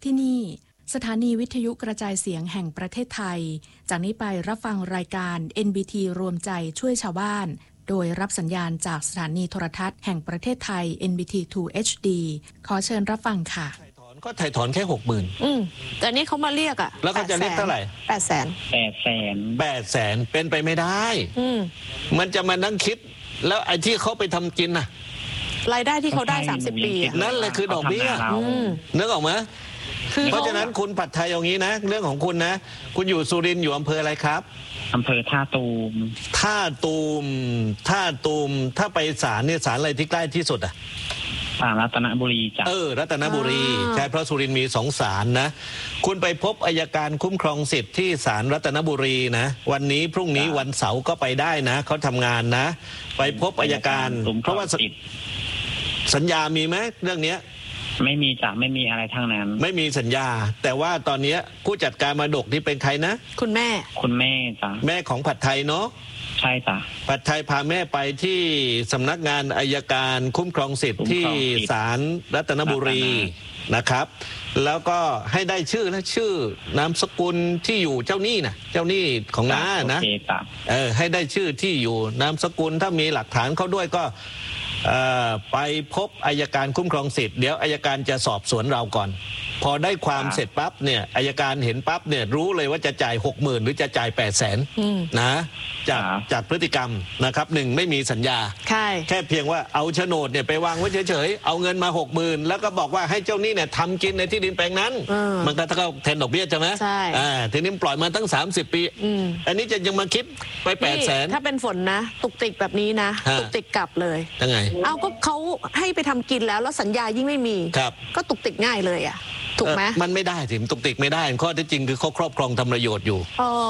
ที่นี่สถานีวิทยุกระจายเสียงแห่งประเทศไทยจากนี้ไปรับฟังรายการ NBT รวมใจช่วยชาวบ้านโดยรับสัญญาณจากสถานีโทรทัศน์แห่งประเทศไทย NBT 2 HD ขอเชิญรับฟังค่ะก็ถ่ายถอนแค่ 60,000 แต่นี่เขามาเรียกอ่ะแล้วเขาจะเรียกเท่าไหร่ 800,000 เป็นไปไม่ได้มันจะมานั่งคิดแล้วไอ้ที่เขาไปทำกินน่ะรายได้ที่เขาได้30 ปีนั่นแหละคือดอกเบี้ยนึกออกไหมเพราะฉะนั้นคุณผัดไทยอย่างนี้นะเรื่องของคุณนะคุณอยู่สุรินทร์อยู่อำเภออะไรครับอำเภอท่าตูมถ้าไปศาลเนี่ยศาลอะไรที่ใกล้ที่สุดอ่ะศาลรัตนบุรีจ้ะรัตนบุรีใช่เพราะสุรินทร์มี2 ศาลนะคุณไปพบอัยการคุ้มครองสิทธิ์ที่ศาลรัตนบุรีนะวันนี้พรุ่งนี้วันเสาร์ก็ไปได้นะเขาทำงานนะไปพบอัยการเพราะว่าสัญญามีไหมเรื่องนี้ไม่มีจ้ะไม่มีอะไรทั้งนั้นไม่มีสัญญาแต่ว่าตอนนี้ผู้จัดการมรดกนี่เป็นใครนะคุณแม่จ้ะแม่ของผัดไทยเนาะใช่จ้ะผัดไทยพาแม่ไปที่สำนักงานอัยการคุ้มครองสิทธิ์ที่ศาลรัตนบุรีนะครับแล้วก็ให้ได้ชื่อและชื่อนามสกุลที่อยู่เจ้าหนี้นะเจ้าหนี้ของน้านะให้ได้ชื่อที่อยู่นามสกุลถ้ามีหลักฐานเขาด้วยก็ไปพบอัยการคุ้มครองสิทธิ์เดี๋ยวอัยการจะสอบสวนเราก่อนพอได้ความเสร็จปั๊บเนี่ยอัยการเห็นปั๊บเนี่ยรู้เลยว่าจะจ่าย 60,000 หรือจะจ่าย 800,000 นะจากพฤติกรรมนะครับ1ไม่มีสัญญาแค่เพียงว่าเอาโฉนดเนี่ยไปวางไว้เฉยๆเอาเงินมา 60,000 แล้วก็บอกว่าให้เจ้าหนี้เนี่ยทำกินในที่ดินแปลงนั้นมันก็เท่าแทนดอกเบี้ยใช่ไหมใช่ทีนี้ปล่อยมาตั้ง30 ปีอันนี้จะยังมาคิดไป 800,000 ถ้าเป็นฝนนะตุกติกแบบนี้นะตุกติกกลับเลยยังไงเอาก็เขาให้ไปทำกินแล้วสัญญายิ่งไม่มีก็ตุกติกง่ายเลยอ่ะถูกไหมมันไม่ได้สิตุกติกไม่ได้ข้อที่จริงคือเขาครอบครองทำประโยชน์อยู่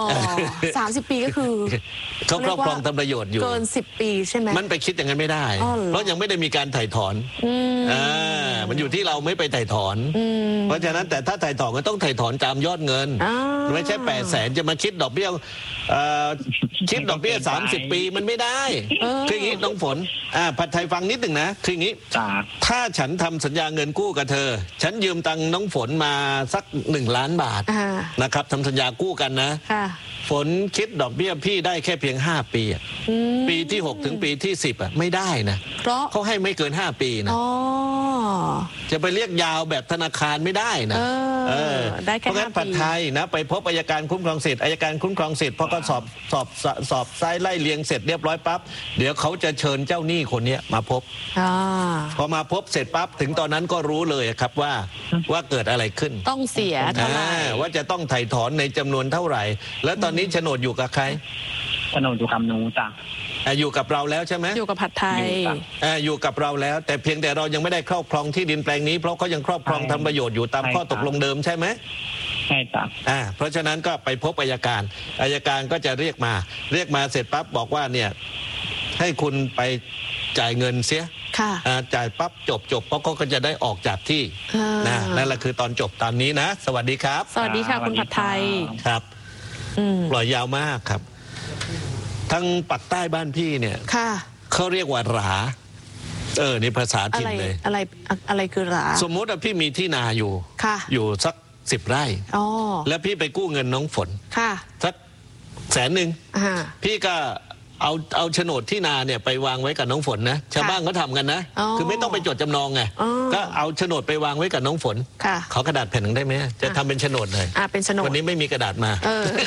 30 ปีก็คือเขาครอบครองทำประโยชน์อยู่เกิน10 ปีใช่ไหมมันไปคิดอย่างนั้นไม่ได้เพราะยังไม่ได้มีการถ่ายถอนมันอยู่ที่เราไม่ไปถ่ายถอนเพราะฉะนั้นแต่ถ้าถ่ายถอนก็ต้องถ่ายถอนตามยอดเงินไม่ใช่800,000จะมาคิดดอกเบี้ยคิดดอกเบี้ย30 ปีมันไม่ได้คืออย่างนี้น้องฝนผัดไทยฟังนิดหนึ่งนะคืออย่างนี้ถ้าฉันทำสัญญาเงินกู้กับเธอฉันยืมตังค์น้องฝนมาสัก1 ล้านบาทนะครับทำสัญญากู้กันนะฝนคิดดอกเบี้ยพี่ได้แค่เพียง5 ปีปีที่6ถึงปีที่10ไม่ได้นะเขาให้ไม่เกิน5 ปีนะจะไปเรียกยาวแบบธนาคารไม่ได้นะเพราะงั้นผัดไทยนะไปพบอัยการคุ้มครองสิทธิ์อัยการคุ้มครองสิทธิ์พอก็สอบไซไล่เลียงเสร็จเรียบร้อยปั๊บเดี๋ยวเขาจะเชิญเจ้าหนี้คนนี้มาพบพอมาพบเสร็จปั๊บถึงตอนนั้นก็รู้เลยครับว่าเกิดอะไรขึ้นต้องเสียเท่าไหร่ว่าจะต้องไถ่ถอนในจำนวนเท่าไหร่แล้วตอนนี้โฉนดอยู่กับใครโฉนดอยู่กับหนูจ้ะอยู่กับเราแล้วใช่ไหมอยู่กับผัดไทยอยู่กับเราแล้วแต่เพียงแต่เรายังไม่ได้ครอบครองที่ดินแปลงนี้เพราะเขายังครอบครองทำประโยชน์อยู่ตามข้อตกลงเดิมใช่ไหมใช่จ้ะเพราะฉะนั้นก็ไปพบอัยการก็จะเรียกมาเสร็จปั๊บบอกว่าเนี่ยให้คุณไปจ่ายเงินเสียจ่ายปั๊บจบเพราะเขาก็จะได้ออกจากที่นั่นแหละคือตอนจบตามนี้นะสวัสดีครับสวัสดีค่ะคุณผัดไทยครับปล่อยยาวมากครับทั้งปักใต้บ้านพี่เนี่ยเขาเรียกว่าหรานี่ภาษาถิ่นเลยอะไรคือหราสมมติว่าพี่มีที่นาอยู่สัก10 ไร่แล้วพี่ไปกู้เงินน้องฝนสัก100,000พี่ก็เอาโฉนดที่นาเนี่ยไปวางไว้กับน้องฝนนะชาวบ้านเขาทำกันนะคือไม่ต้องไปจดจำนองไงก็เอาโฉนดไปวางไว้กับน้องฝนขอกระดาษแผ่นหนึ่งได้ไหมจะทำเป็นโฉนดเลยเป็นโฉนดวันนี้ไม่มีกระดาษมา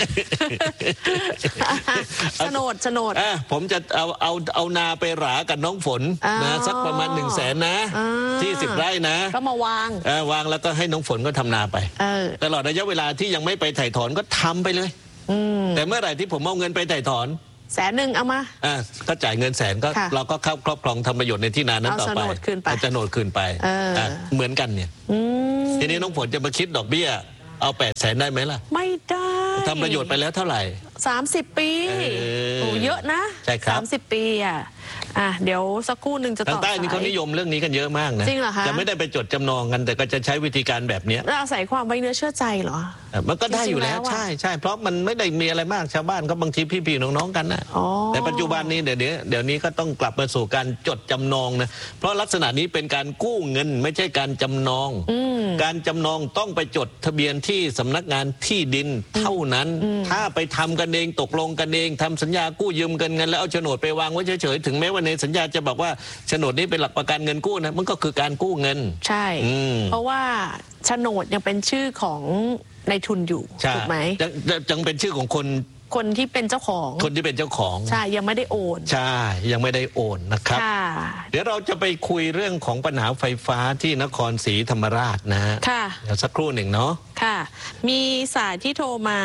โฉนดผมจะเอานาไปหรากับน้องฝนนะสักประมาณ100,000นะที่10 ไร่นะก็มาวางแล้วก็ให้น้องฝนก็ทำนาไปตลอดระยะเวลาที่ยังไม่ไปถ่ายถอนก็ทำไปเลยแต่เมื่อไหร่ที่ผมเอาเงินไปถ่ายถอน 100,000เอามาก็จ่ายเงิน100,000ก็เราก็เข้าครอบครองทำประโยชน์ในที่นานั้นต่อไปเอาโฉนดคืนไปเหมือนกันเนี่ยทีนี้น้องฝนจะมาคิดดอกเบี้ยเอา800,000ได้ไหมล่ะไม่ได้ทำประโยชน์ไปแล้วเท่าไหร่ 30 ปีโอ้เยอะนะใช่ครับ 30 ปีเดี๋ยวสักครู่หนึ่งจะต่อสายทางใต้นี่เขานิยมเรื่องนี้กันเยอะมากนะจริงเหรอคะจะไม่ได้ไปจดจำนองกันแต่ก็จะใช้วิธีการแบบนี้แล้วอาศัยความไว้เนื้อเชื่อใจเหรอมันก็ได้อยู่แล้วใช่เพราะมันไม่ได้มีอะไรมากชาวบ้านก็บางทีพี่ๆน้องๆกันนะแต่ปัจจุบันนี้เดี๋ยวนี้ก็ต้องกลับมาสู่การจดจำนองนะเพราะลักษณะนี้เป็นการกู้เงินไม่ใช่การจำนองการจำนองต้องไปจดทะเบียนที่สำนักงานที่ดินเท่านั้นถ้าไปทำกันเองตกลงกันเองทำสัญญากู้ยืมกันเงินแล้วเอาโฉนดไปวางไว้เฉยๆถึงแม้ว่าในสัญญาจะบอกว่าโฉนดนี้เป็นหลักประกันเงินกู้นะมันก็คือการกู้เงินใช่เพราะว่าโฉนดยังเป็นชื่อของนายทุนอยู่ถูกไหมยังเป็นชื่อของคนที่เป็นเจ้าของคนที่เป็นเจ้าของใช่ยังไม่ได้โอนใช่ยังไม่ได้โอนนะครับเดี๋ยวเราจะไปคุยเรื่องของปัญหาไฟฟ้าที่นครศรีธรรมราชนะค่ะเดี๋ยวสักครู่หนึ่งเนาะค่ะมีสายที่โทรมา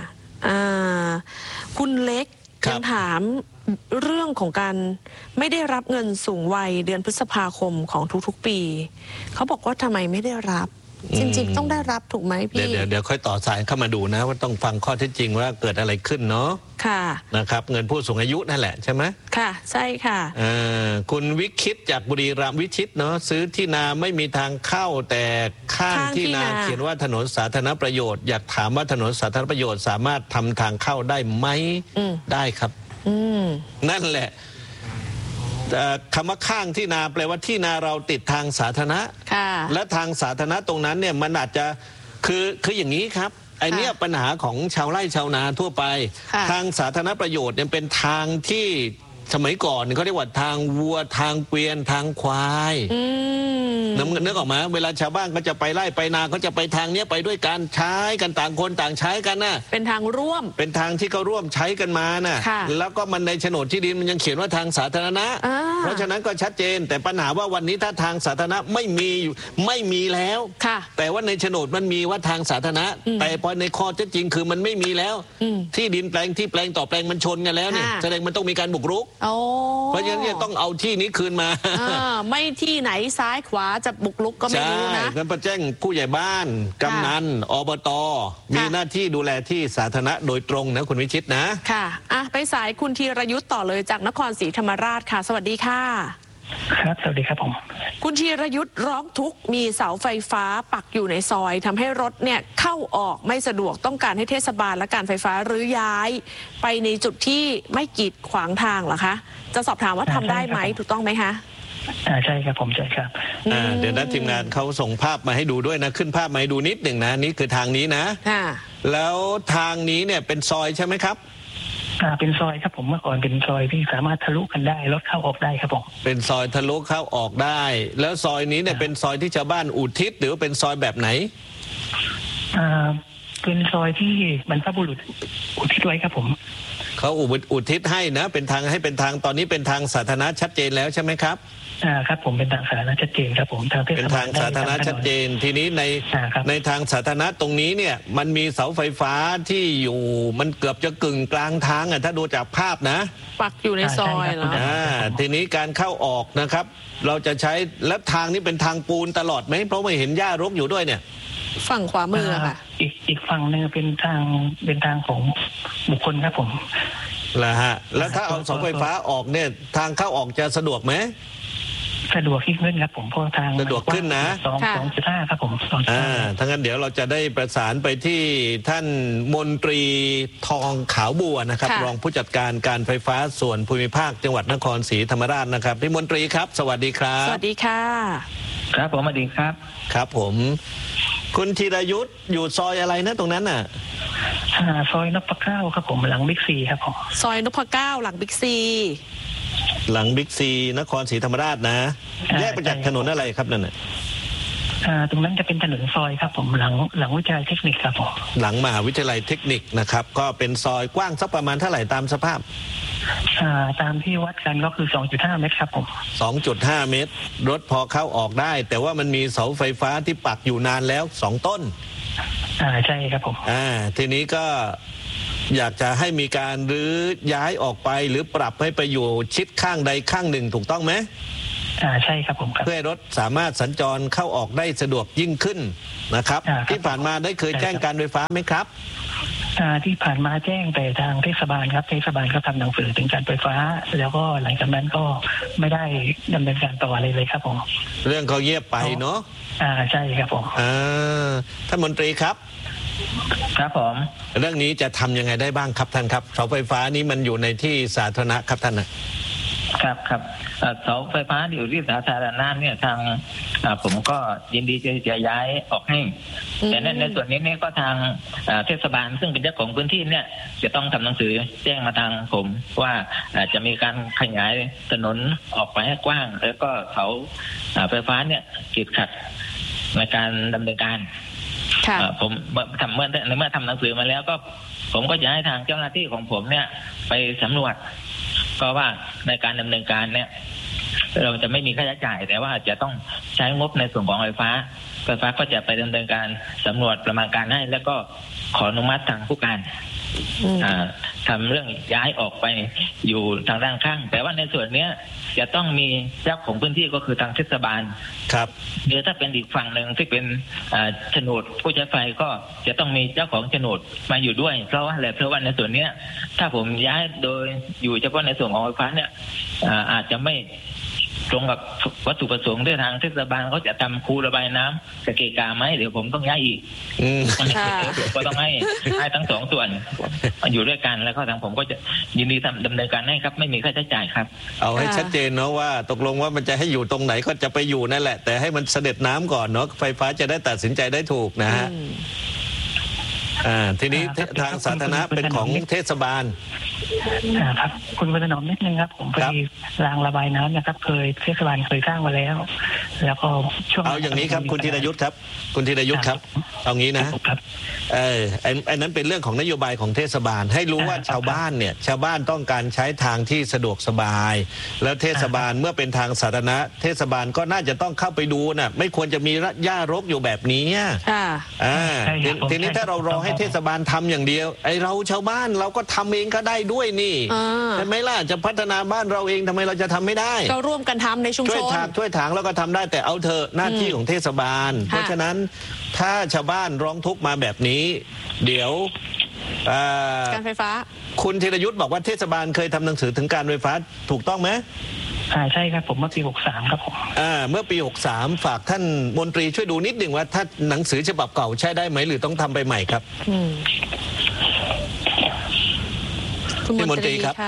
คุณเล็กยังถามเรื่องของการไม่ได้รับเงินสูงวัยเดือนพฤษภาคมของทุกๆปีเขาบอกว่าทำไมไม่ได้รับจริงๆต้องได้รับถูกไหมพี่เดี๋ยวค่อยต่อสายเข้ามาดูนะว่าต้องฟังข้อเท็จจริงว่าเกิดอะไรขึ้นเนาะค่ะนะครับเงินผู้สูงอายุนั่นแหละใช่ไหมค่ะใช่ค่ะคุณวิคิตจากบุรีรัมย์วิชิตเนาะซื้อที่นาไม่มีทางเข้าแต่ข้างที่นาเขียนว่าถนนสาธารณประโยชน์อยากถามว่าถนนสาธารณประโยชน์สามารถทำทางเข้าได้ไหมได้ครับนั่นแหละคำว่าข้างที่นาแปลว่าที่นาเราติดทางสาธารณะและทางสาธารณะตรงนั้นเนี่ยมันอาจจะคืออย่างนี้ครับไอเนี้ยปัญหาของชาวไร่ชาวนาทั่วไปทางสาธารณประโยชน์เนี่ยเป็นทางที่สมัยก่อนเขาเรียกว่าทางวัวทางเกวียนทางควายนึกออกมาเวลาชาวบ้านก็จะไปไร่ไปนาก็จะไปทางเนี้ยไปด้วยกันใช้กันต่างคนต่างใช้กันนะเป็นทางร่วมเป็นทางที่เขาร่วมใช้กันมานะแล้วก็มันในโฉนดที่ดินมันยังเขียนว่าทางสาธารณะเพราะฉะนั้นก็ชัดเจนแต่ปัญหาว่าวันนี้ถ้าทางสาธารณะไม่มีแล้วแต่ว่าในโฉนดมันมีว่าทางสาธารณะแต่พอในข้อเท็จจริงคือมันไม่มีแล้วที่ดินแปลงที่แปลงต่อแปลงมันชนกันแล้วเนี่ยแสดงมันต้องมีการบุกรุกเพราะฉะนั้นต้องเอาที่นี้คืนมาไม่ที่ไหนซ้ายขวาจะบุกรุกก็ไม่รู้นะงั้นแจ้งผู้ใหญ่บ้านกำนันอบต.มีหน้าที่ดูแลที่สาธารณะโดยตรงนะคุณวิชิตนะค่ะไปสายคุณธีรยุทธ์ต่อเลยจากนครศรีธรรมราชค่ะสวัสดีค่ะครับสวัสดีครับผมคุณธีรยุทธ์ร้องทุกข์มีเสาไฟฟ้าปักอยู่ในซอยทำให้รถเนี่ยเข้าออกไม่สะดวกต้องการให้เทศบาลและการไฟฟ้ารื้อย้ายไปในจุดที่ไม่กีดขวางทางเหรอคะจะสอบถามว่าทำได้ไหมถูกต้องไหมคะใช่ครับผมใช่ครับเดี๋ยวนะทีมงานเขาส่งภาพมาให้ดูด้วยนะขึ้นภาพมาให้ดูนิดหนึ่งนะนี่คือทางนี้นะแล้วทางนี้เนี่ยเป็นซอยใช่ไหมครับเป็นซอยครับผมเมื่อก่อนเป็นซอยที่สามารถทะลุกันได้รถเข้าออกได้ครับผมเป็นซอยทะลุเข้าออกได้แล้วซอยนี้เนี่ยเป็นซอยที่ชาวบ้านอุทิศหรือเป็นซอยแบบไหนเป็นซอยที่บรรพบุรุษอุทิศไว้ครับผมเขาอุทิศให้นะเป็นทางให้เป็นทางตอนนี้เป็นทางสาธารณะชัดเจนแล้วใช่ไหมครับครับผมเป็นทางสาธารณะชัดเจนครับผมเป็นทางสาธารณะชัดเจนทีนี้ในทางสาธารณะตรงนี้เนี่ยมันมีเสาไฟฟ้าที่อยู่มันเกือบจะกึ่งกลางทางถ้าดูจากภาพนะปักอยู่ในซอยเหรอทีนี้การเข้าออกนะครับเราจะใช้แล้วทางนี้เป็นทางปูนตลอดไหมเพราะไม่เห็นหญ้ารกอยู่ด้วยเนี่ยฝั่งขวามือค่ะอีกฝั่งนึงเป็นทางของบุคคลครับผมแล้วฮะแล้วถ้าเอาเสาไฟฟ้าออกเนี่ยทางเข้าออกจะสะดวกไหมสะดวกขึ้นครับผมเพราะทางสะดวกขึ้นนะ 2.5ครับผมถ้างั้นเดี๋ยวเราจะได้ประสานไปที่ท่านมนตรีทองขาวบัวนะครับรองผู้จัดการการไฟฟ้าส่วนภูมิภาคจังหวัดนครศรีธรรมราชนะครับพี่มนตรีครับสวัสดีครับสวัสดีค่ะครับผมสวัสดีครับครับผมคุณธีรยุทธ์อยู่ซอยอะไรนะตรงนั้นน่ะซอยนพเก้าครับผมหลังบิ๊กซีครับผมซอยนพเก้าหลังบิ๊กซีหลังบิ๊กซีนครศรีธรรมราชนะแยกไปจากถนนอะไรครับนั่นน่ะตรงนั้นจะเป็นถนนซอยครับผมหลังวิทยาลัยเทคนิคครับผมหลังมหาวิทยาลัยเทคนิคนะครับก็เป็นซอยกว้างสักประมาณเท่าไหร่ตามสภาพตามที่วัดกันก็คือ 2.5 เมตรครับผม 2.5 เมตรรถพอเข้าออกได้แต่ว่ามันมีเสาไฟฟ้าที่ปักอยู่นานแล้ว2ต้นใช่ครับผมทีนี้ก็อยากจะให้มีการรื้อย้ายออกไปหรือปรับให้ไปอยู่ชิดข้างใดข้างหนึ่งถูกต้องไหมใช่ครับผมเพื่อให้รถสามารถสัญจรเข้าออกได้สะดวกยิ่งขึ้นนะครับที่ผ่านมาได้เคยแจ้งการไฟฟ้าไหมครับที่ผ่านมาแจ้งแต่ทางเทศบาลครับเทศบาลก็ทำหนังสือถึงการไฟฟ้าแล้วก็หลังจากนั้นก็ไม่ได้ดำเนินการต่ออะไรเลยครับผมเรื่องเขาเงียบไปเนาะใช่ครับผมท่านมนตรีครับครับผมเรื่องนี้จะทำยังไงได้บ้างครับท่านครับเสาไฟฟ้านี้มันอยู่ในที่สาธารณะครับท่านครับเสาไฟฟ้าอยู่ที่สาธารณะเนี่ยทางผมก็ยินดีจะย้ายออกให้แต่ในส่วนนี้เนี่ยก็ทางเทศบาลซึ่งเป็นเจ้าของพื้นที่เนี่ยจะต้องทำหนังสือแจ้งมาทางผมว่าจะมีการขยายถนนออกไปให้กว้างแล้วก็เสาไฟฟ้าเนี่ยกีดขัดในการดำเนินการผมเมื่อทำหนังสือมาแล้วก็ผมก็จะให้ทางเจ้าหน้าที่ของผมเนี่ยไปสำรวจก็ว่าในการดำเนินการเนี่ยเราจะไม่มีค่าใช้จ่ายแต่ว่าจะต้องใช้งบในส่วนของไฟฟ้าก็จะไปดำเนินการสำรวจประมาณการให้แล้วก็ขออนุมัติทางผู้การทำเรื่องย้ายออกไปอยู่ทางด้านข้างแต่ว่าในส่วนนี้จะต้องมีเจ้าของพื้นที่ก็คือทางเทศบาลครับหรือถ้าเป็นอีกฝั่งหนึ่งที่เป็นโฉนดผู้ใช้ไฟก็จะต้องมีเจ้าของโฉนดมาอยู่ด้วยเพราะว่าในส่วนนี้ถ้าผมย้ายโดยอยู่เฉพาะในส่วนของไฟฟ้าเนี่ยอาจจะไม่ตรงกับวัตถุประสงค์ด้วยทางเทศบาลเขาจะทำคูระบายน้ำกะเกกาไหมเดี๋ยวผมต้องย้ายอีกก็ต้องให้ทั้งสองส่วนอยู่ด้วยกันแล้วก็ทางผมก็จะยินดีดำเนินการให้ครับไม่มีค่าใช้จ่ายครับเอาให้ชัดเจนเนาะว่าตกลงว่ามันจะให้อยู่ตรงไหนก็จะไปอยู่นั่นแหละแต่ให้มันเสด็จน้ำก่อนเนาะไฟฟ้าจะได้ตัดสินใจได้ถูกนะฮะทีนี้ทางสาธารณะเป็นของเทศบาลครับคุณประนอมนิดนึงครับผมไปรางระบายน้ำนะครับเทศบาลเคยสร้างมาแล้วก็ช่วงเอาอย่างนี้ครับคุณธีรยุทธครับเอางี้นะอันนั้นเป็นเรื่องของนโยบายของเทศบาลให้รู้ว่าชาวบ้านต้องการใช้ทางที่สะดวกสบายแล้วเทศบาลเมื่อเป็นทางสาธารณะเทศบาลก็น่าจะต้องเข้าไปดูนะไม่ควรจะมีหญ้ารกอยู่แบบนี้ทีนี้ถ้าเรารอให้เทศบาลทำอย่างเดียวไอเราชาวบ้านเราก็ทำเองก็ได้ด้วยนี่ใช่ไหมล่ะจะพัฒนาบ้านเราเองทำไมเราจะทำไม่ได้ก็ร่วมกันทำในชุมชนช่วยถางแล้วก็ทำได้แต่เอาเถอะหน้าที่ของเทศบาลเพราะฉะนั้นถ้าชาวบ้านร้องทุกข์มาแบบนี้เดี๋ยวการไฟฟ้าคุณธีรยุทธบอกว่าเทศบาลเคยทำหนังสือถึงการไฟฟ้าถูกต้องไหมใช่ครับผมเมื่อปี63ครับผมเมื่อปี63ฝากท่านมนตรีช่วยดูนิดหนึ่งว่าถ้าหนังสือฉบับเก่าใช้ได้ไหมหรือต้องทำไปใหม่ครับพี่มนตรีครับ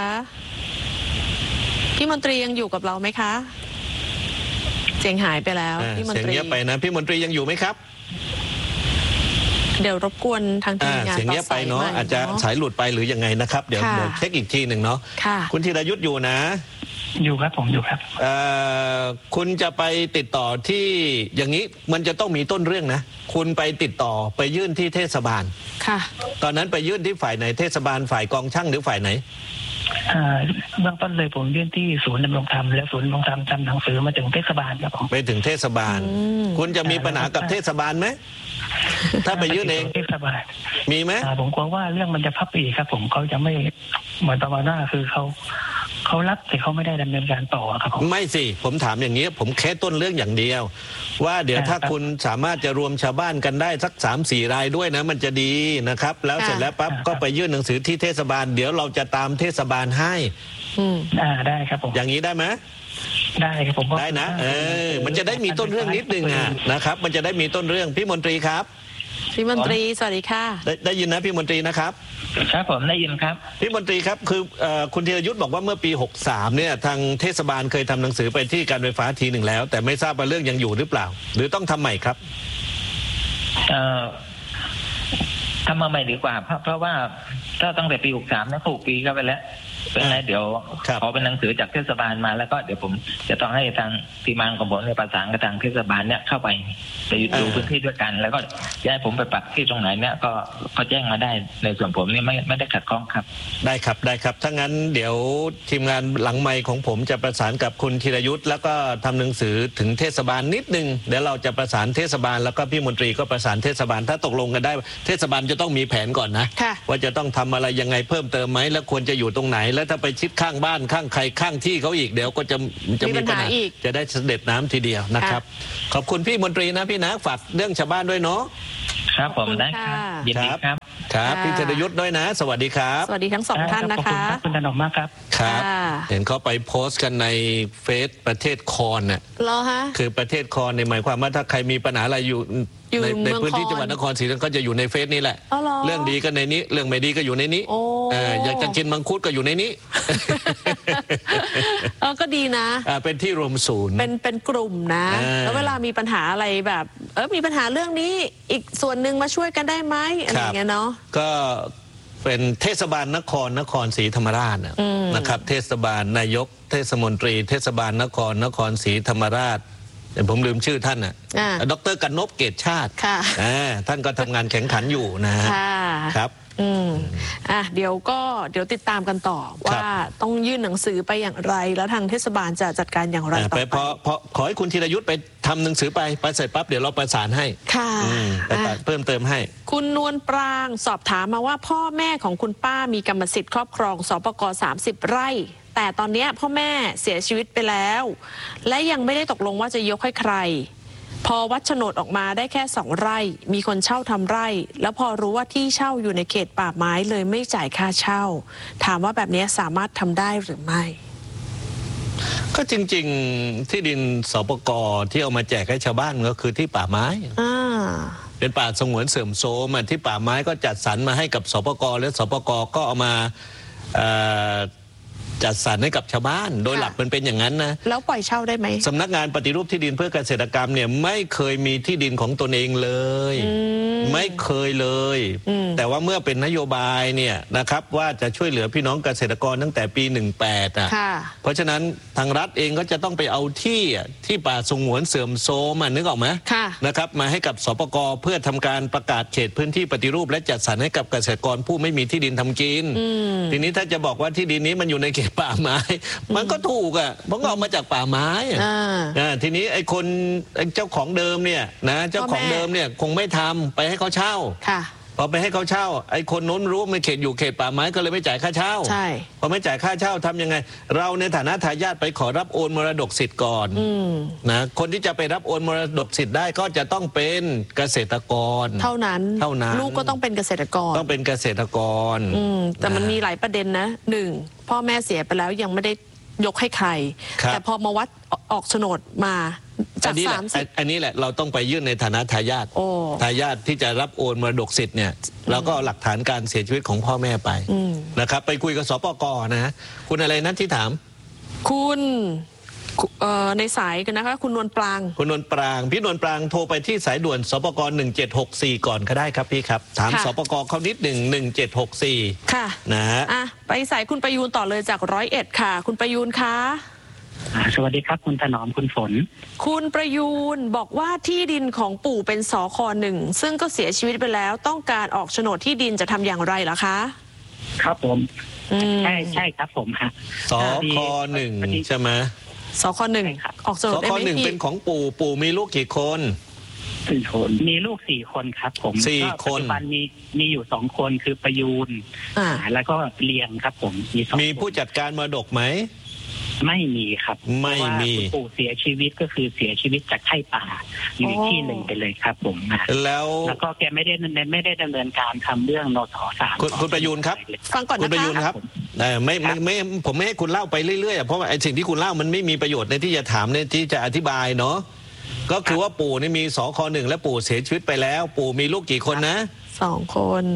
พี่มนตรียังอยู่กับเราไหมคะเสียงหายไปแล้วพี่มนตรีเสียงเงียบไปนะพี่มนตรียังอยู่ไหมครับเดี๋ยวรบกวนทางทีมงานเสียงเงียบไปเนาะอาจจะสายหลุดไปหรือยังไงนะครับเดี๋ยวเช็คอีกทีหนึ่งเนาะคุณธีรยุทธอยู่นะอยู่ครับผมอยู่ครับคุณจะไปติดต่อที่อย่างนี้มันจะต้องมีต้นเรื่องนะคุณไปติดต่อไปยื่นที่เทศบาลค่ะตอนนั้นไปยื่นที่ฝ่ายไหนเทศบาลฝ่ายกองช่างหรือฝ่ายไหนเบื้องต้นเลยผมยื่นที่ศูนย์ดำรงธรรมแล้วศูนย์ดำรงธรรมทำหนังสือมาถึงเทศบาลครับผมไปถึงเทศบาลคุณจะมีปัญหากับเทศบาลไหมถ้าไปยื่นเองเทศบาลมีไหมผมกลัวว่าเรื่องมันจะพับปีครับผมเขาจะไม่เหมือนประมาณว่าคือเขารับแต่เขาไม่ได้ดำเนินการต่อครับไม่สิผมถามอย่างนี้ผมแค่ต้นเรื่องอย่างเดียวว่าเดี๋ยวถ้าคุณสามารถจะรวมชาวบ้านกันได้สัก 3-4 รายด้วยนะมันจะดีนะครับแล้วเสร็จแล้วปั๊บก็ไปยื่นหนังสือที่เทศบาลเดี๋ยวเราจะตามเทศบาลให้ได้ครับผมอย่างนี้ได้ไหมได้ครับผมได้นะมันจะได้มีต้นเรื่องนิดนึงนะครับมันจะได้มีต้นเรื่องพี่มนตรีครับพี่มนตรีสวัสดีค่ะได้ยินนะพี่มนตรีนะครับครับผมได้ยินครับพี่มนตรีครับคือคุณธีรยุทธบอกว่าเมื่อปี63เนี่ยทางเทศบาลเคยทำหนังสือไปที่การไฟฟ้าทีหนึ่งแล้วแต่ไม่ทราบว่าเรื่องยังอยู่หรือเปล่าหรือต้องทำใหม่ครับทำมาใหม่ดีกว่าเพราะว่าถ้าตั้งแต่ปี63นะ6 ปีก็ไปแล้วเป็นไงเดี๋ยวขอเป็นหนังสือจากเทศบาลมาแล้วก็เดี๋ยวผมจะต้องให้ทางทีมงานของผมเนี่ยประสานกับทางเทศบาลเนี่ยเข้าไปดูพื้นที่ด้วยกันแล้วก็ย้ายผมไปปักที่ตรงไหนเนี่ยก็เขาแจ้งมาได้ในส่วนผมนี่ไม่ได้ขัดข้องครับได้ครับถ้างั้นเดี๋ยวทีมงานหลังไมค์ของผมจะประสานกับคุณธีรยุทธแล้วก็ทำหนังสือถึงเทศบาลนิดนึงเดี๋ยวเราจะประสานเทศบาลแล้วก็พี่มนตรีก็ประสานเทศบาลถ้าตกลงกันได้เทศบาลจะต้องมีแผนก่อนนะว่าจะต้องทำอะไรยังไงเพิ่มเติมไหมแล้วควรจะอยู่ตรงไหนแล้วถ้าไปชิดข้างบ้านข้างใครข้างที่เขาอีกเดี๋ยวก็จะมีปัญหาจะได้เสด็จน้ำทีเดียวนะครับขอบคุณพี่มนตรีนะพี่นะฝากเรื่องชาวบ้านด้วยเนาะครับผมได้ครับยินดีครับครับพี่ธนยุทธ์ด้วยนะสวัสดีครับสวัสดีทั้งสองท่านนะคะขอบคุณถนอมมากครับครับเห็นเขาไปโพสต์กันในเฟซประเทศคอนน่ะเหรอฮะคือประเทศคอนในหมายความว่าถ้าใครมีปัญหาอะไรอยู่ในพื้นที่จังหวัดนครศรีธรรมราชก็จะอยู่ในเฟซนี้แหละเรื่องดีก็ในนี้เรื่องไม่ดีก็อยู่ในนี้อยากจะกินมังคุดก็อยู่ในนี้ก็ดีนะเป็นที่รวมศูนย์เป็นกลุ่มนะแล้วเวลามีปัญหาอะไรแบบมีปัญหาเรื่องนี้อีกส่วนหนึ่งมาช่วยกันได้ไหมอะไรอย่างเงี้ยเนาะก็เป็นเทศบาลนครศรีธรรมราชนะครับเทศบาลนายกเทศมนตรีเทศบาลนครศรีธรรมราชแต่ผมลืมชื่อท่านน่ะดร.กนพเกตชาติท่านก็ทำงานแข่งขันอยู่นะครับเดี๋ยวติดตามกันต่อว่าต้องยื่นหนังสือไปอย่างไรแล้วทางเทศบาลจะจัดการอย่างไรต่อไปขอให้คุณธีรยุทธ์ไปทำหนังสือไปเสร็จปั๊บเดี๋ยวเราประสานให้ค่ะเพิ่มเติมให้คุณนวลปรางสอบถามมาว่าพ่อแม่ของคุณป้ามีกรรมสิทธิ์ครอบครองสปก30 ไร่แต่ตอนนี้พ่อแม่เสียชีวิตไปแล้วและยังไม่ได้ตกลงว่าจะยกให้ใครพอวัดโฉนดออกมาได้แค่2 ไร่มีคนเช่าทำไร่แล้วพอรู้ว่าที่เช่าอยู่ในเขตป่าไม้เลยไม่จ่ายค่าเช่าถามว่าแบบนี้สามารถทำได้หรือไม่ก็จริงๆที่ดินสปก.ที่เอามาแจกให้ชาวบ้านก็คือที่ป่าไม้เป็นป่าสงวนเสื่อมโทรมที่ป่าไม้ก็จัดสรรมาให้กับสปก.และสปก.ก็เอามาจัดสรรให้กับชาวบ้านโดยหลักมันเป็นอย่างนั้นนะแล้วปล่อยเช่าได้ไหมสำนักงานปฏิรูปที่ดินเพื่อเกษตรกรรมเนี่ยไม่เคยมีที่ดินของตนเองเลยไม่เคยเลยแต่ว่าเมื่อเป็นนโยบายเนี่ยนะครับว่าจะช่วยเหลือพี่น้องเกษตรกรตั้งแต่ปี18เพราะฉะนั้นทางรัฐเองก็จะต้องไปเอาที่ป่าสงวนเสื่อมโทรมนึกออกไหมนะครับมาให้กับสปก.เพื่อทำการประกาศเขตพื้นที่ปฏิรูปและจัดสรรให้กับเกษตรกรผู้ไม่มีที่ดินทำกินทีนี้ถ้าจะบอกว่าที่ดินนี้มันอยู่ในเขตป่าไม้มันก็ถูกเพราะเอามาจากป่าไม้ทีนี้ไอ้เจ้าของเดิมเนี่ยนะเจ้าของเดิมเนี่ยคงไม่ทำไปให้เขาเช่าพอไปให้เขาเช่าไอ้คนนู้นรู้ไม่เขตอยู่เขตป่าไม้ก็เลยไม่จ่ายค่าเช่าพอไม่จ่ายค่าเช่าทำยังไงเราในฐานะทายาทไปขอรับโอนมรดกสิทธิ์ก่อนนะคนที่จะไปรับโอนมรดกสิทธิ์ได้ก็จะต้องเป็นเกษตรกรเท่านั้นลูกก็ต้องเป็นเกษตรกรต้องเป็นเกษตรกรแต่มันมีหลายประเด็นนะ1พ่อแม่เสียไปแล้วยังไม่ได้ยกให้ใครแต่พอมาวัดออกโฉนดมาจาก30อันนี้แหละเราต้องไปยื่นในฐานะทายาทที่จะรับโอนมรดกสิทธิ์เนี่ยเราก็เอาหลักฐานการเสียชีวิตของพ่อแม่ไปนะครับไปคุยกับสปก.นะคุณอะไรนั้นที่ถามคุณในสายกันนะคะคุณนวลปรางพี่นวลปรางโทรไปที่สายด่วนสปก.1764ก่อนก็ได้ครับพี่ครับถามสปก.เขานิด1764 ค่ะนะฮะไปสายคุณประยูนต่อเลยจาก101ค่ะคุณประยูนคะสวัสดีครับคุณถนอมคุณฝนคุณประยูนบอกว่าที่ดินของปู่เป็นสค.1ซึ่งก็เสียชีวิตไปแล้วต้องการออกโฉนดที่ดินจะทำอย่างไรล่ะคะครับผมใช่ครับผมฮะสค.1ใช่ไหมสค.1ออกโฉนดได้ไหมพี่สค.1เป็นของปู่มีลูกกี่คน 4 คนมีลูก4 คนครับผม 4 คนปัจจุบันมีอยู่2 คนคือประยูนแล้วก็เลียงครับผมมีผู้จัดการมรดกไหมไม่มีครับไม่มีปู่เสียชีวิตก็คือเสียชีวิตจากไข้ป่าอยู่ที่หนึ่งไปเลยครับผมแล้วก็แกไม่ได้ดำเนินการทำเรื่องนส.3 คุณประยูนครับฟังก่อนคุณประยูนครับไม่ผมไม่ให้คุณเล่าไปเรื่อยๆเพราะว่าไอ้สิ่งที่คุณเล่ามันไม่มีประโยชน์ในที่จะถามในที่จะอธิบายเนาะก็คือว่าปู่นี่มีสค.1และปู่เสียชีวิตไปแล้วปู่มีลูกกี่คนนะ 2 คน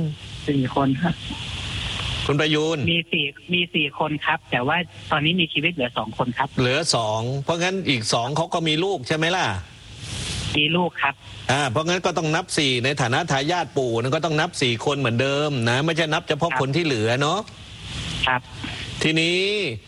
4 คนครับคุณประยูนมี4 คนครับแต่ว่าตอนนี้มีชีวิตเหลือ2 คนครับเหลือ2เพราะงั้นอีก2เขาก็มีลูกใช่ไหมล่ะมีลูกครับเพราะงั้นก็ต้องนับ4ในฐานะทายาทปู่นั่นก็ต้องนับ4 คนเหมือนเดิมนะไม่ใช่นับเฉพาะคนที่เหลือเนาะครับทีนี้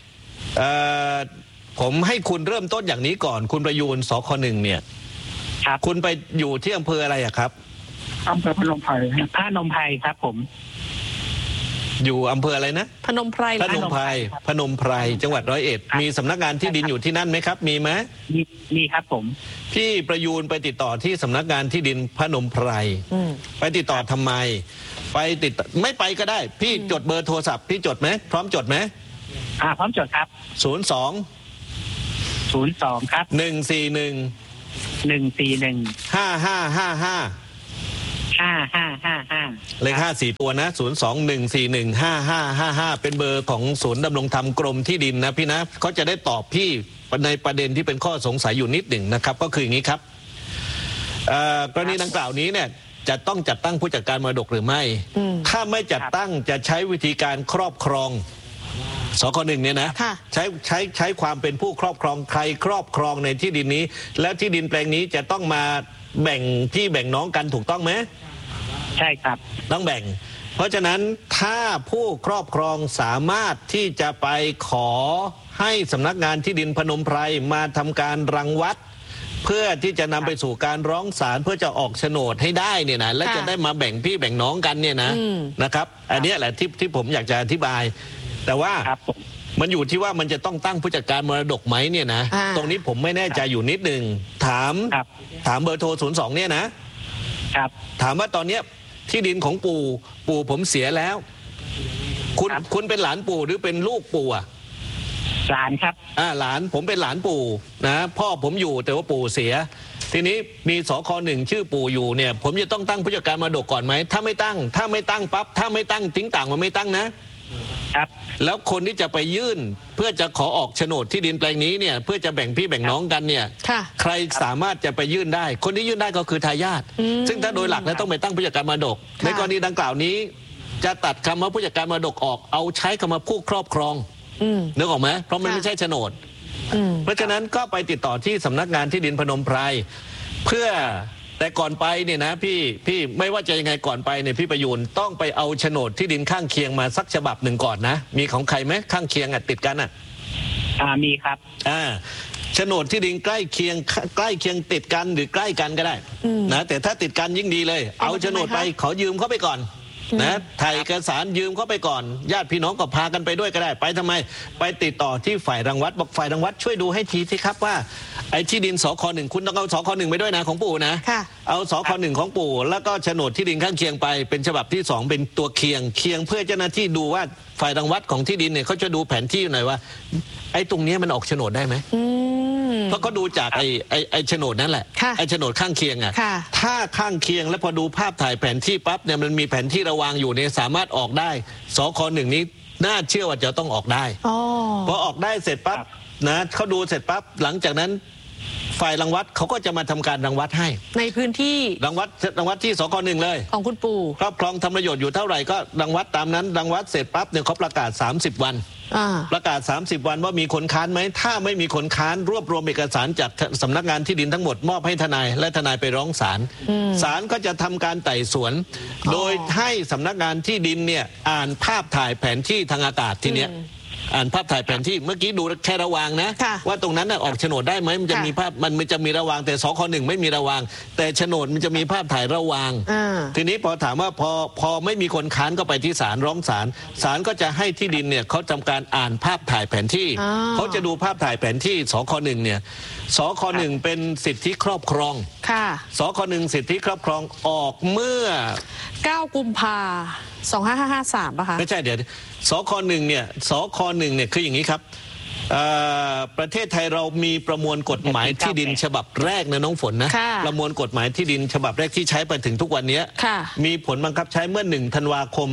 ผมให้คุณเริ่มต้นอย่างนี้ก่อนคุณประยูนสค.1เนี่ยคุณไปอยู่ที่อำเภออะไรครับอำเภอพนมไพรครับผมอยู่อำเภออะไรนะพนมไพรจังหวัด101มีสำนักงานที่ดินอยู่ที่นั่นไหมครับมีไหมมีครับผมพี่ประยูนไปติดต่อที่สำนักงานที่ดินพนมไพรไปติดต่อทำไมไปติดไม่ไปก็ได้พี่จดเบอร์โทรศัพท์พี่จดไหมพร้อมจดไหมพร้อมจดครับ02ครับ 141 141 5555 55555 เลข54ตัวนะ021415555เป็นเบอร์ของศูนย์ดำรงธรรมกรมที่ดินนะพี่นะเขาจะได้ตอบพี่ในประเด็นที่เป็นข้อสงสัยอยู่นิดหนึ่งนะครับก็คืออย่างนี้ครับกรณีดังกล่าวนี้เนี่ยจะต้องจัดตั้งผู้จัดการมรดกหรือไม่ถ้าไม่จัดตั้งจะใช้วิธีการครอบครองสค.1เนี่ยนะใช้ความเป็นผู้ครอบครองใครครอบครองในที่ดินนี้แล้วที่ดินแปลงนี้จะต้องมาแบ่งพี่แบ่งน้องกันถูกต้องไหมใช่ครับต้องแบ่งเพราะฉะนั้นถ้าผู้ครอบครองสามารถที่จะไปขอให้สำนักงานที่ดินพนมไพรมาทำการรังวัดเพื่อที่จะนำไปสู่การร้องศาลเพื่อจะออกโฉนดให้ได้เนี่ยนะและจะได้มาแบ่งพี่แบ่งน้องกันเนี่ยนะครับอันนี้แหละที่ผมอยากจะอธิบายแต่ว่ามันอยู่ที่ว่ามันจะต้องตั้งผู้จัดการมรดกไหมเนี่ยนะตรงนี้ผมไม่แน่ใจอยู่นิดนึงถามเบอร์โทร02เนี่ยนะครับถามว่าตอนเนี้ยที่ดินของปู่ผมเสียแล้วคุณเป็นหลานปู่หรือเป็นลูกปู่อ่ะหลานครับหลานผมเป็นหลานปู่นะพ่อผมอยู่แต่ว่าปู่เสียทีนี้มีสค.1ชื่อปู่อยู่เนี่ยผมจะต้องตั้งผู้จัดการมรดกก่อนไหมถ้าไม่ตั้งปั๊บถ้าไม่ตั้งทิ้งต่างมันไม่ตั้งนะครับแล้วคนที่จะไปยื่นเพื่อจะขอออกโฉนดที่ดินแปลงนี้เนี่ยเพื่อจะแบ่งพี่แบ่งน้องกันเนี่ยใครสามารถจะไปยื่นได้คนที่ยื่นได้ก็คือทายาทซึ่งถ้าโดยหลักแล้วต้องไปตั้งผู้จัดการมรดกในกรณีดังกล่าวนี้จะตัดคำว่าผู้จัดการมรดกออกเอาใช้คำว่าผู้ครอบครองนึกออกไหมเพราะมันไม่ใช่โฉนดเพราะฉะนั้นก็ไปติดต่อที่สำนักงานที่ดินพนมไพรเพื่อแต่ก่อนไปเนี่ยนะพี่ไม่ว่าจะยังไงก่อนไปเนี่ยพี่ประยูนต้องไปเอาโฉนดที่ดินข้างเคียงมาสักฉบับหนึ่งก่อนนะมีของใครไหมข้างเคียงติดกันมีครับโฉนดที่ดินใกล้เคียงติดกันหรือใกล้กันก็ได้นะแต่ถ้าติดกันยิ่งดีเลยเอาโฉนดไปขอยืมเขาไปก่อนนะถ่ายเอกสารยืมเขาไปก่อนญาติพี่น้องก็พากันไปด้วยก็ได้ไปทำไมไปติดต่อที่ฝ่ายรังวัดบอกฝ่ายรังวัดช่วยดูให้ทีสิครับว่าไอ้ที่ดินสค.1คุณต้องเอาสค.1ไปด้วยนะของปู่นะเอาสค.1ของปู่แล้วก็โฉนดที่ดินข้างเคียงไปเป็นฉบับที่2เป็นตัวเคียงเพื่อเจ้าหน้าที่ดูว่าฝ่ายรังวัดของที่ดินเนี่ยเขาจะดูแผนที่หน่อยว่าไอ้ตรงนี้มันออกโฉนดได้ไหมเพราะเขาดูจากไอ้โฉนดนั่นแหละไอ้โฉนดข้างเคียงถ้าข้างเคียงแล้วพอดูภาพถ่ายแผนที่ปั๊บเนี่ยมันมีแผนที่ระวางอยู่เนี่ยสามารถออกได้สค.1นี้น่าเชื่อว่าจะต้องออกได้พอออกได้เสร็จปั๊บนะเขาดูเสร็จปั๊บหลังจากนั้นฝ่ายรังวัดเขาก็จะมาทำการรังวัดให้ในพื้นที่รังวัดที่สค.1เลยของคุณปู่ครอบครองทำประโยชน์อยู่เท่าไหร่ก็รังวัดตามนั้นรังวัดเสร็จปั๊บเนี่ยเขาประกาศ30 วันประกาศ30 วันว่ามีคนค้านไหมถ้าไม่มีคนค้านรวบรวมเอกสารจากสำนักงานที่ดินทั้งหมดมอบให้ทนายและทนายไปร้องศาลศาลก็จะทำการไต่สวนโดยให้สำนักงานที่ดินเนี่ยอ่านภาพถ่ายแผนที่ทางอากาศทีเนี้ยอ่านภาพถ่ายแผนที่เมื่อกี้ดูแค่ระวางนะว่าตรงนั้นออกโฉนดได้ไหมมันจะมีภาพมันจะมีระวางแต่สค.1ไม่มีระวางแต่โฉนดมันจะมีภาพถ่ายระวางทีนี้พอถามว่าพอไม่มีคนค้านก็ไปที่ศาลร้องศาลก็จะให้ที่ดินเนี่ยเขาทำการอ่านภาพถ่ายแผนที่เขาจะดูภาพถ่ายแผนที่สค.1เนี่ยสค.1เป็นสิทธิครอบครองสค.1สิทธิครอบครองออกเมื่อ 9 กุมภาพันธ์ 2553ป่ะคะไม่ใช่เดี๋ยวสค.1เนี่ยคืออย่างนี้ครับประเทศไทยเรามีประมวลกฎหมายที่ดินฉบับแรกนะน้องฝนนะประมวลกฎหมายที่ดินฉบับแรกที่ใช้ไปถึงทุกวันนี้มีผลบังคับใช้เมื่อ1 ธันวาคม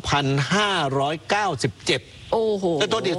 2597 โอ้โหตัวเดียว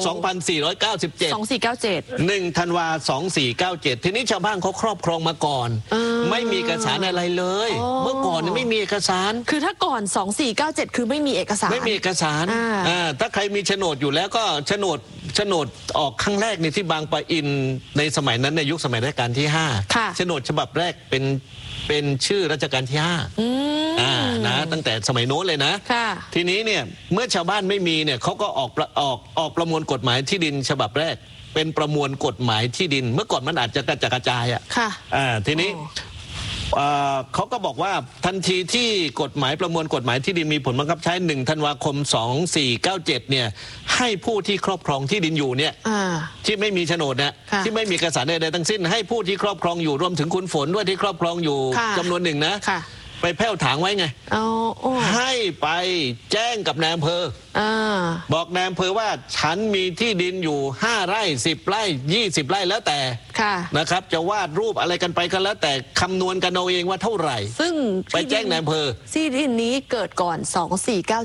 2497 1 ธันวา 2497ทีนี้ชาวบ้านเขาครอบครองมาก่อนไม่มีเอกสารอะไรเลยเมื่อก่อนไม่มีเอกสารคือถ้าก่อน2497คือไม่มีเอกสารไม่มีเอกสารถ้าใครมีโฉนดอยู่แล้วก็โฉนดออกครั้งแรกในที่บางปะอินในสมัยนั้นในยุคสมัยรัชกาลที่5โฉนดฉบับแรกเป็นชื่อรัชกาลที่5นะตั้งแต่สมัยโน้นเลยนะทีนี้เนี่ยเมื่อชาวบ้านไม่มีเนี่ยเขาก็ออกประมวลกฎหมายที่ดินฉบับแรกเป็นประมวลกฎหมายที่ดินเมื่อก่อนมันอาจจะกระจายทีนี้เขาก็บอกว่าทันทีที่กฎหมายประมวลกฎหมายที่ดินมีผลบังคับใช้1 ธันวาคม 2497เนี่ยให้ผู้ที่ครอบครองที่ดินอยู่เนี่ยที่ไม่มีโฉนดเนี่ยที่ไม่มีเอกสารใดๆทั้งสิ้นให้ผู้ที่ครอบครองอยู่รวมถึงคุณฝนด้วยที่ครอบครองอยู่จำนวนหนึ่งนะไปแผ่วถางไว้ไงให้ไปแจ้งกับนายอำเภอบอกนายอำเภอว่าฉันมีที่ดินอยู่5 ไร่10 ไร่20 ไร่แล้วแต่นะครับจะวาดรูปอะไรกันไปก็แล้วแต่คำนวณกันเอาเองว่าเท่าไหร่ซึ่งไปแจ้งนายอำเภอที่ดินนี้เกิดก่อน